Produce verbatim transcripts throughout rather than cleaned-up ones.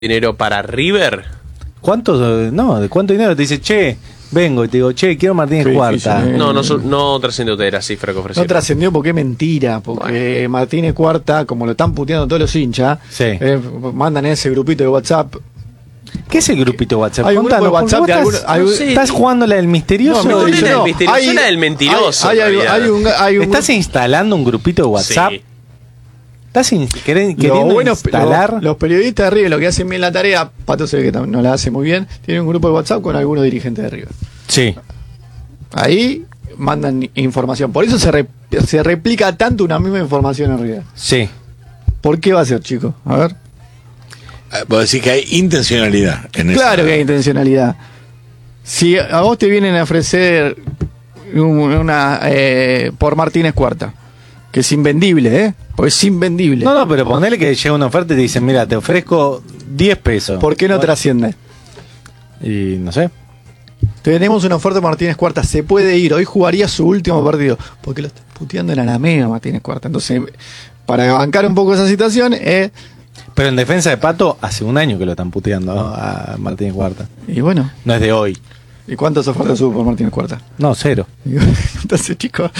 dinero para River. ¿Cuánto? No, ¿de cuánto dinero? Te dice, che, vengo y te digo, che, quiero Martínez Qué Cuarta. difícil, ¿eh? No, no, no trascendió de la cifra que ofrecieron. No trascendió porque es mentira, porque Bueno. Martínez Cuarta, como lo están puteando todos los hinchas, Sí. eh, mandan ese grupito de WhatsApp. ¿Qué es el grupito de WhatsApp? Hay un grupo de Contanos, WhatsApp porque de vos alguna- estás, algún- no sé, ¿estás jugando la del misterioso? No, No, dice, no era no, el misterioso, hay- era el mentiroso. Hay, en hay- realidad. hay un, hay un ¿Estás instalando un grupito de WhatsApp? Sí. ¿Estás in- queren- Lo queriendo bueno, instalar? lo- los periodistas de River, lo que hacen bien la tarea, Pato se ve que tam- no la hace muy bien, tienen un grupo de WhatsApp con algunos dirigentes de River. Sí. Ahí mandan información. Por eso se, re- se replica tanto una misma información en River. Sí. ¿Por qué va a ser, chicos? A ver. Vos decís que hay intencionalidad en eso. Claro que hay intencionalidad. Si a vos te vienen a ofrecer un- una eh, por Martínez Cuarta, que es invendible, ¿eh? Porque es invendible. No, no, pero ponele que llega una oferta y te dicen, mira, te ofrezco diez pesos. ¿Por qué no trasciende? Y no sé. Tenemos una oferta de Martínez Cuarta, se puede ir, hoy jugaría su último partido, porque lo está puteando en Alameda Martínez Cuarta. Entonces, para bancar un poco esa situación, eh, Pero en defensa de Pato, hace un año que lo están puteando a Martínez Cuarta. y bueno, No es de hoy. ¿y cuántas ofertas hubo por Martínez Cuarta? No, cero. Y bueno, entonces, chicos,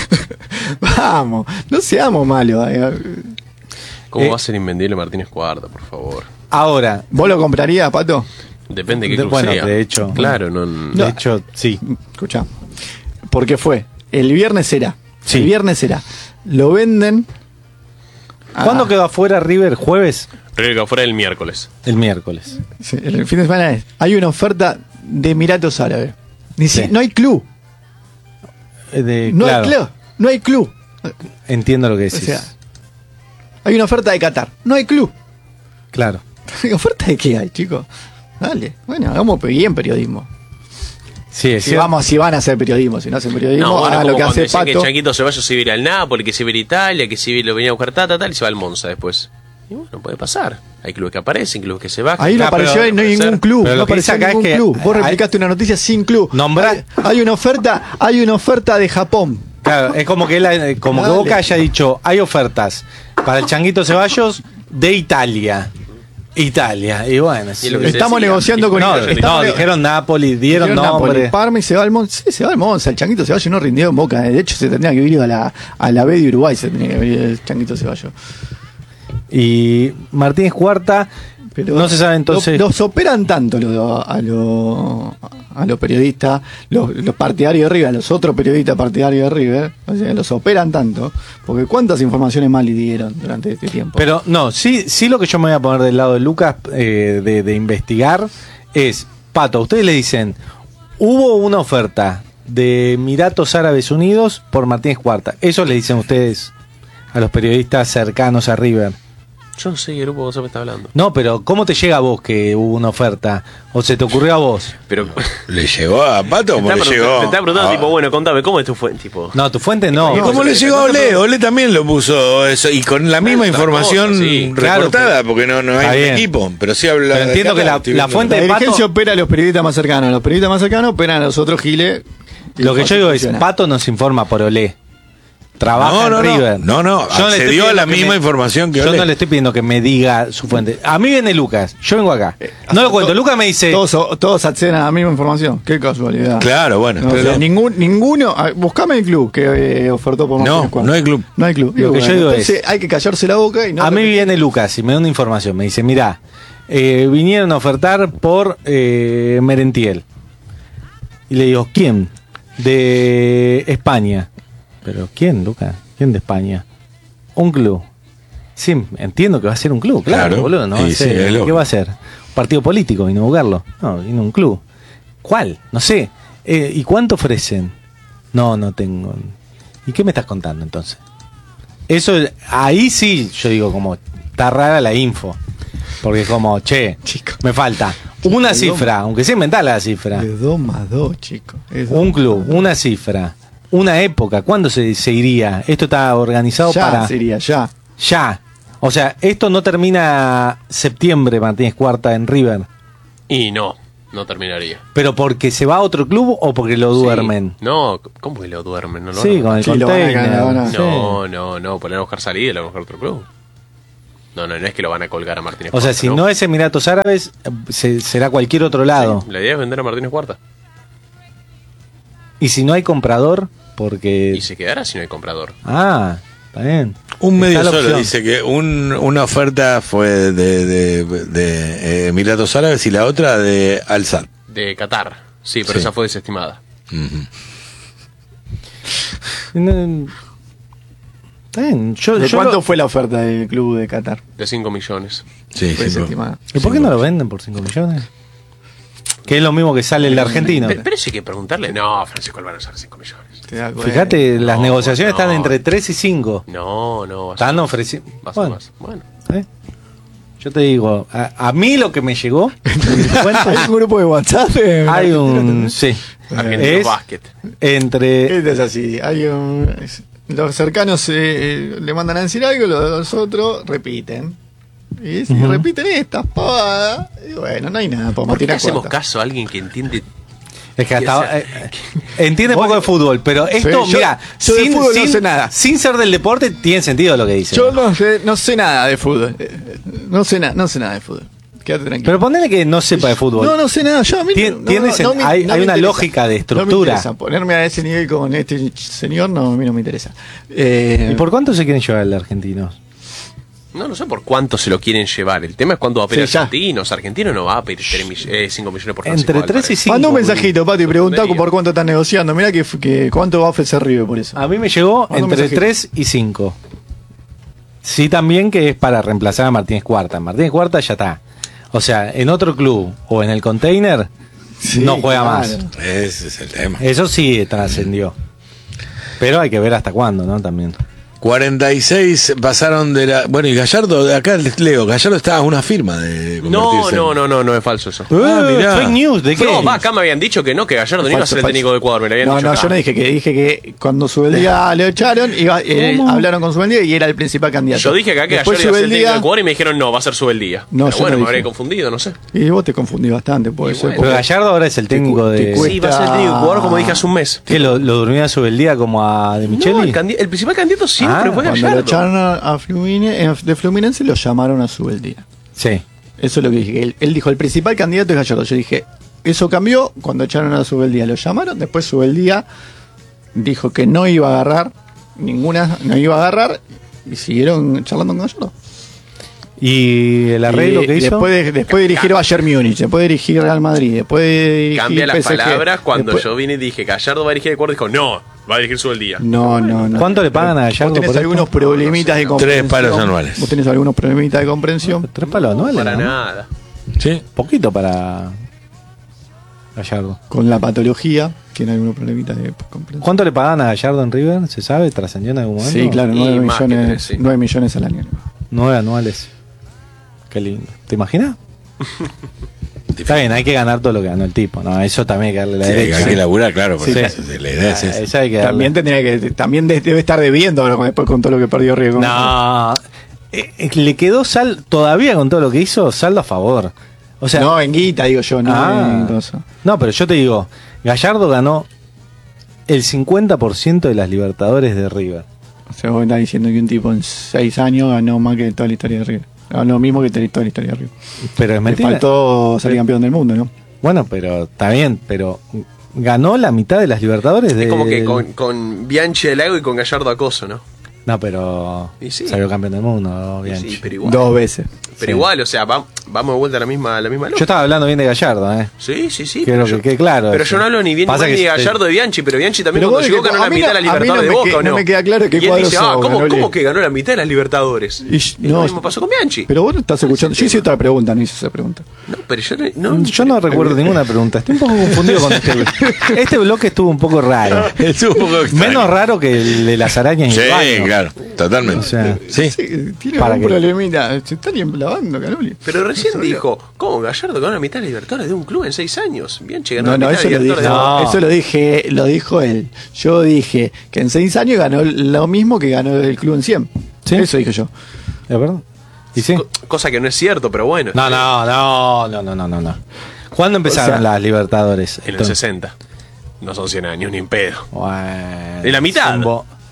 vamos, no seamos malos. eh. ¿Cómo Eh, va a ser invendible Martínez Cuarta, por favor? Ahora, ¿Vos lo comprarías, Pato? Depende de qué De- club bueno, sea. de hecho. Claro, no. de No. hecho, sí. Escucha, porque fue, el viernes será, Sí. el viernes será, lo venden. a- ¿Cuándo quedó afuera River? ¿Jueves? River quedó fuera el miércoles. El miércoles. Sí, el fin de semana es, hay una oferta de Emiratos Árabes. Ni si- Sí. No hay club, Eh, de- no claro, hay club, no hay club. entiendo lo que O decís. sea, hay una oferta de Qatar, no hay club. Claro. ¿Oferta de qué hay, chicos? Dale, bueno, hagamos bien periodismo. Sí, es Si cierto. vamos, si van a hacer periodismo, si no hacen periodismo, No, bueno, hagan como lo que cuando hace decían que Pato. Chanquito Ceballos se iba a ir al Napoli, que se iba a ir a Italia, que se iba- lo venía a buscar tal, tal, y se va al Monza después. Y bueno, puede pasar. Hay clubes que aparecen, clubes que se bajan. Ahí no Ah, apareció pero- no hay puede ningún ser. club, Pero no lo que dice apareció acá es ningún que club. Vos hay- replicaste una noticia sin club. Nombrá- Hay, hay una oferta, hay una oferta de Japón. Claro, es como que, él, como que Dale. Boca haya dicho, hay ofertas para el Changuito Ceballos de Italia. Italia, y bueno. sí. lo que se Estamos decía. negociando con No, estamos no, ne- dijeron Napoli, dieron dijeron Napoli, nombre. Parma y se va al Monza. Sí, se va al Monza. El Changuito Ceballos no rindió en Boca. De hecho, se tendría que ir a la, a la B de Uruguay. Se tendría que venir el Changuito Ceballos. Y Martínez Cuarta, Pero no se sabe entonces. Los, los operan tanto lo- a los a los periodistas, los, los partidarios de River, los otros periodistas partidarios de River, o sea, los operan tanto, porque cuántas informaciones mal le dieron durante este tiempo. Pero no, sí, sí lo que yo me voy a poner del lado de Lucas eh, de, de investigar es, Pato, ustedes le dicen, hubo una oferta de Emiratos Árabes Unidos por Martínez Cuarta. Eso le dicen ustedes a los periodistas cercanos a River. Yo no sé qué grupo WhatsApp está hablando. No, pero ¿cómo te llega a vos que hubo una oferta? ¿O se te ocurrió a vos? Pero. ¿Le llegó a Pato o Te le está llegó? preguntando, te está preguntando, Ah. tipo, bueno, contame, ¿cómo es tu fuente? Tipo. No, tu fuente no. ¿Y cómo le llegó a Ole? Ole también lo puso eso, y con la misma otra información cosa, sí. Claro, recortada, porque no, no hay Está un bien. equipo, pero sí habla. Pero entiendo que la- estoy la viendo. fuente la de dirigencia Pato- opera a los periodistas más cercanos, los periodistas más cercanos operan a los otros giles. y Lo que yo digo es, funciona. Pato nos informa por Olé. Trabaja No, no, en no. River. No, no, Yo le estoy accedió pidiendo a la que misma me- información que Yo Olé. no le estoy pidiendo que me diga su fuente. A mí viene Lucas, yo vengo acá. Eh, No lo cuento, Lucas me dice... Todos, todos acceden a la misma información. Qué casualidad. Claro, bueno. No, o pero sea, ningún, ninguno. ah, Buscame el club que eh, ofertó por No, Martínez Cuarta. no hay club. No hay club. Lo que yo digo entonces es- hay que callarse la boca y no. a mí viene Lucas y me da una información. Me dice, mirá, eh, vinieron a ofertar por eh, Merentiel. Y le digo, ¿quién? De España. ¿Pero quién, Lucas? ¿Quién de España? Un club. Sí, entiendo que va a ser un club, claro, Claro. boludo. No va a Sí, sí, ser- es lógico. ¿Qué va a ser? ¿Un partido político? ¿Vino a buscarlo? No, vino un club. ¿Cuál? No sé. Eh, ¿Y cuánto ofrecen? No, no tengo. ¿Y qué me estás contando entonces? Eso, ahí sí, yo digo como, está rara la info. Porque como, che, Chico. me falta una Perdón. cifra, aunque sea inventar la cifra. De dos más dos, chicos. Es dos Un más club, dos. una cifra, una época. ¿Cuándo se, se iría? Esto está organizado Ya para... sería, ya. Ya. O sea, esto no termina septiembre, Martínez Cuarta, en River. Y no, no terminaría. ¿Pero porque se va a otro club o porque lo duermen? Sí. No, ¿cómo que lo duermen? No, lo Sí, van a- con el Sí, lo van a container. ganar, van a- Sí. No, no, no, poner a buscar salida y a buscar otro club. No, no, no es que lo van a colgar a Martínez O Cuarta. sea, si no, es Emiratos Árabes, eh, se- será cualquier otro lado. Sí, la idea es vender a Martínez Cuarta. Y si no hay comprador, porque... Y se quedará si no hay comprador. Ah, está bien. Un Está medio la solo opción. dice que un, una oferta fue de, de, de, eh, Emiratos Árabes y la otra de Al Sadd. De Qatar. Sí, pero Sí. esa fue desestimada. Ujú. No, está bien. Yo, ¿De yo cuánto lo- fue la oferta del club de Qatar? De cinco millones. Sí, Fue sí, pero- desestimada. ¿Y por qué no lo venden por cinco millones? Que es lo mismo que sale el argentino. Pero, pero eso hay que preguntarle. No, Francisco, él van a usar cinco millones. ¿Te das cuenta? Fíjate, las No, negociaciones no. están entre tres y cinco. No, no. Va a ser Están más. ofreciendo. Va a ser Bueno, más. Bueno. ¿eh? Yo te digo, a, a mí lo que me llegó, te cuento, Hay un grupo de WhatsApp. eh, hay un. Sí. Argentino Es Basket. entre. Esto es así. Hay un, es- los cercanos eh, le mandan a decir algo, los otros repiten. Y si Ujú. repiten estas pavadas, y bueno, no hay nada. Por ¿Por qué Martínez hacemos Cuarta. caso a alguien que entiende? Es que Y hasta. esa- eh, entiende poco de fútbol, pero esto, Sí, yo- mira, yo de fútbol no sé nada. sin ser del deporte, tiene sentido lo que dice. Yo no sé, no sé nada de fútbol. Eh, No sé, nada no sé nada de fútbol. Quédate tranquilo. Pero ponele que no sepa de fútbol. No, no sé nada. Yo a mí Tien- no- tiene no- sen- no me- hay- no hay me una interesa. lógica de No me estructura. interesa. Ponerme a ese nivel con este señor, no, a mí no me interesa. Eh, ¿Y por cuánto se quieren llevar el argentino? No, no sé por cuánto se lo quieren llevar. El tema es cuándo va a pedir Sí, ya. argentinos. Argentino no va a pedir cinco millones por Francisco Entre tres y Álvarez. cinco. Manda un mensajito, Pati, pregunta Tontería. por cuánto están negociando. Mira que, que cuánto va a ofrecer River por eso. A mí me llegó Manda un entre mensajito. tres y cinco. Sí, también que es para reemplazar a Martínez Cuarta. Martínez Cuarta ya está. O sea, en otro club o en el container Sí, no juega claro. más. Ese es el tema. Eso sí trascendió. Pero hay que ver hasta cuándo, ¿no? También. cuarenta y seis pasaron de la. Bueno, y Gallardo, de acá les leo, Gallardo estaba a una firma de. No, convertirse no, en- no, no, no es falso eso. Ah, mirá. fake news, ¿de qué? No, va, acá me habían dicho que no, que Gallardo no iba a Falso, ser el falso. técnico de Ecuador. Me lo habían No, dicho no, acá. yo no dije que dije que cuando Subeldía le echaron, iba, eh, ¿Cómo? hablaron con Subeldía y era el principal candidato. Yo dije acá que Después Gallardo iba a ser el técnico de Subeldía- Ecuador y me dijeron no, va a ser Subeldía. No, Pero yo bueno, no me habré dije. confundido, no sé. Y vos te confundís bastante, puede Y ser. bueno. Pero Gallardo ahora es el técnico te de. cuesta- Sí, va a ser el técnico de Ecuador como dije hace un mes. ¿Qué? ¿Lo, lo durmió sobre el día como a De Micheli? No, el, candi- el principal candidato siempre Ah, fue Cuando lo Gallardo. echaron a a Flumine- eh, de Fluminense, lo llamaron a Subeldía. Sí. Eso es lo que dije. Él, él dijo, el principal candidato es Gallardo. Yo dije, eso cambió cuando echaron a Subeldía. Lo llamaron, después Subeldía dijo que no iba a agarrar, ninguna, no iba a agarrar, y siguieron charlando con Gallardo. ¿Y el arreglo Y que hizo? Después de, después de dirigir Bayern Múnich, después de dirigir Real Madrid, después de dirigir Cambia las P S G, palabras cuando después- yo vine y dije Gallardo va a dirigir el Ecuador. Dijo no, va a dirigir Subeldía. No, no, no. ¿Cuánto le pagan a Gallardo Vos tenés por esto? algunos problemitas de comprensión. Tres palos anuales. Vos tenés algunos problemitas de comprensión. Tres palos anuales. Para ¿no? nada. Sí. Poquito para Gallardo. Con la patología, tiene algunos problemitas de comprensión. ¿Cuánto le pagan a Gallardo en River? ¿Se sabe? ¿Trascendió en algún momento? Sí, claro, Y nueve más que millones, tres, sí. nueve millones al año. Nueve anuales. Qué lindo. ¿Te imaginas? Está bien, hay que ganar todo lo que ganó el tipo, ¿no? Eso también hay que darle la Sí, derecha. hay que laburar, claro, porque Sí. esa- la idea es Ah, esa. esa hay que darle. También tendría que, también de- debe estar debiendo ahora con- después con todo lo que perdió Riego. No, eh, eh, le quedó sal todavía con todo lo que hizo, saldo a favor. O sea, No, en guita, digo yo, no Ah. en cosa. no, pero yo te digo, Gallardo ganó el cincuenta por ciento de las Libertadores de River. O sea, vos estás diciendo que un tipo en seis años ganó más que toda la historia de River. Ganó lo mismo que toda la historia de River. Pero es Le mentira. faltó salir campeón del mundo, ¿no? Bueno, pero está bien, pero ganó la mitad de las Libertadores de Es como que con, con Bianchi del Lago y con Gallardo Acoso, ¿no? No, pero Y sí. salió campeón del mundo, Bianchi. Sí, pero igual. Dos veces. Pero Sí. igual, o sea, va- vamos de vuelta a la misma, a la misma Yo lógica. estaba hablando bien de Gallardo, ¿eh? Sí, sí, sí. Quiero pero que yo- quede claro Pero eso. yo no hablo ni bien Pasa ni que de se- Gallardo de Bianchi, pero Bianchi también Pero cuando vos llegó de que- ganó a la mí mitad de no- las a mí no Libertadores me de Boca, que- ¿o no? no me queda claro qué Y él cuadro dice, ah, sos, ¿cómo, Manoli? ¿cómo que ganó la mitad de las Libertadores? Y- Y no, lo mismo pasó con Bianchi. Pero vos no estás escuchando. Yo hice otra pregunta, no hice esa pregunta. No, pero yo no... no- Yo no recuerdo ninguna pregunta. Estoy un poco confundido con este bloque. Este bloque estuvo un poco raro. Es un poco extraño. Menos raro que el de las arañas y Sí, el baño. claro, totalmente. O sea, sí. Sí, tiene ¿Para un qué? problemita. Se están lavando, Canoli. Pero recién dijo, ¿cómo Gallardo ganó la mitad de las Libertadores de un club en seis años? Bianchi ganó No, la no, mitad eso de lo las dije. Libertadores de No. Eso lo dije, lo dijo él. Yo dije que en seis años ganó lo mismo que ganó el club en cien. ¿Sí? Eso dije yo. ¿es verdad? ¿Y sí? Co- Cosa que no es cierto, pero bueno. No, no, no, no, no, no, no, no. ¿Cuándo empezaron O sea, las Libertadores? En el Entonces- sesenta. No son cien años, ni en pedo. Bueno, ¿De la mitad? es un bo-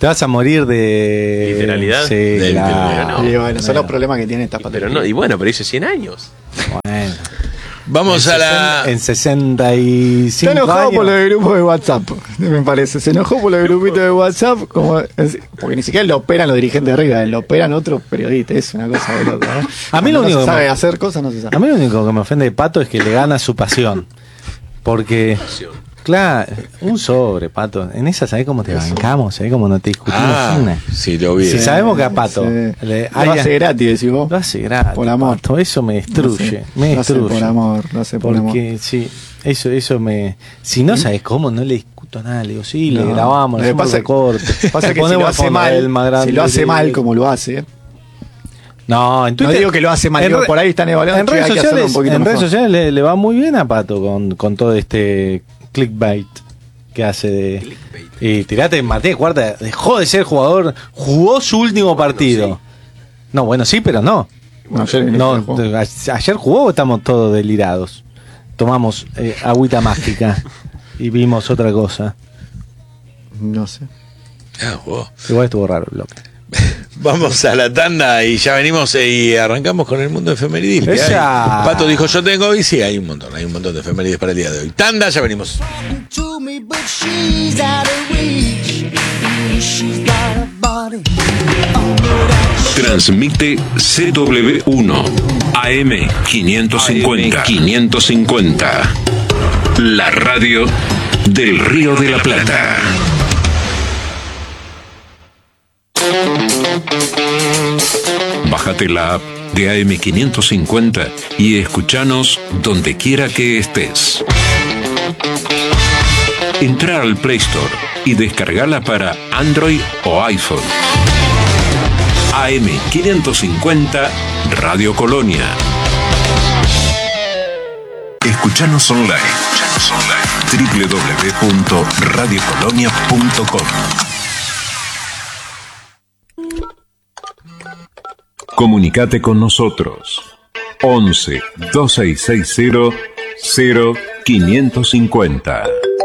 Te vas a morir de... ¿Literalidad? Sí, De claro. literalidad, Y bueno, son Bueno. los problemas que tienen estas Pero patentes. no, y bueno, pero dice cien años. Bueno. Vamos en a la... sesenta en sesenta y Se cinco enojó años. por los grupos de WhatsApp, me parece. Se enojó por los grupitos de WhatsApp, como, porque ni siquiera lo operan los dirigentes de River, lo operan otros periodistas. Es una cosa de loco, ¿no? A mí Cuando lo no único se que sabe me- hacer cosas, no se sabe. A mí lo único que me ofende de Pato es que le gana su pasión. Porque, claro, un sobre, Pato. En esa, ¿sabés cómo te bancamos? ¿Sabés cómo no te discutimos Ah, una? sí, lo vi. Si sabemos que a Pato Sí. le- Lo haya- hace gratis, decís vos. lo hace gratis. Por amor. Pato. Eso me destruye. Lo hace- me lo hace destruye. por amor, lo hace por amor. Porque, sí, eso, eso me. Si no sabes cómo, no le discuto nada. Le digo, sí, le No. grabamos, Lo le que hacemos pasa- recorte. Pasa le que si ponemos lo el hace fondo de él mal, más grande, si lo hace le- mal como lo hace, No, en no Twitter. digo que lo hace mal, en digo, re- por ahí están evaluando En que redes hay que hacerlo sociales, un poquito en redes mejor. sociales le, le va muy bien a Pato con, con todo este clickbait que hace de. Y tirate Martínez Cuarta, dejó de ser jugador, jugó su último partido. No, bueno, sí, pero no. No, ayer en No, el juego. a- ayer jugó, estamos todos delirados. Tomamos eh, agüita mágica y vimos otra cosa. No sé. Ah, wow. Igual estuvo raro el bloque. Vamos a la tanda y ya venimos eh, y arrancamos con el mundo efemeridil. que Esa. hay. Pato dijo yo tengo y sí, hay un montón, hay un montón de efemérides para el día de hoy. Tanda, ya venimos. to me, but she's out of reach. She's got a body. Transmite C W uno A M quinientos cincuenta. quinientos cincuenta. La radio del Río de la Plata. Bájate la app de A M quinientos cincuenta y escuchanos donde quiera que estés. Entra al Play Store y descargala para Android o iPhone. A M quinientos cincuenta Radio Colonia. Escuchanos online. doble u doble u doble u punto radio colonia punto com. Comunicate con nosotros. once, dos seis seis cero, cero quinientos cincuenta.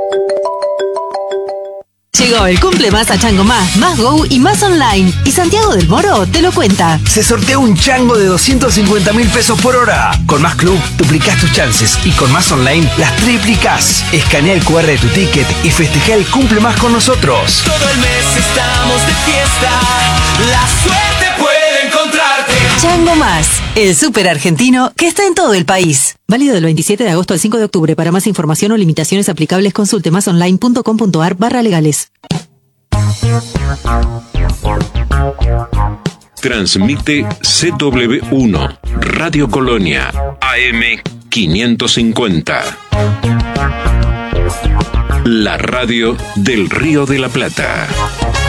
Llegó el cumple más a Chango Más, Más Go y Más Online. Y Santiago del Moro te lo cuenta. Se sortea un chango de doscientos cincuenta mil pesos por hora. Con Más Club duplicás tus chances y con Más Online las triplicás. Escanea el cu erre de tu ticket y festeja el cumple más con nosotros. Todo el mes estamos de fiesta. La suerte puede encontrarte. Chango Más, el súper argentino que está en todo el país. Válido del veintisiete de agosto al cinco de octubre. Para más información o limitaciones aplicables, consulte masonline punto com punto ar barra legales. Transmite C W uno Radio Colonia A M quinientos cincuenta. La radio del Río de la Plata.